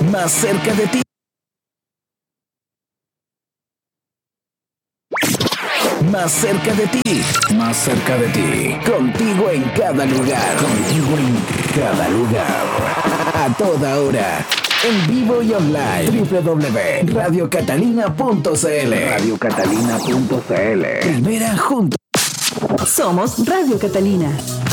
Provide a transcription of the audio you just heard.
Más cerca de ti. Más cerca de ti. Más cerca de ti. Contigo en cada lugar. Contigo en cada lugar. A toda hora. En vivo y online. www.radiocatalina.cl. Radiocatalina.cl. Primera juntos. Somos Radio Catalina.